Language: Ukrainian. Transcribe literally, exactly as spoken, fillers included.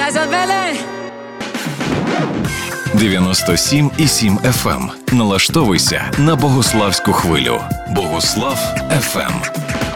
Casa Belén. дев'яносто сім і сім еф ем. Налаштовуйся на Богославську хвилю. Богослав еф ем.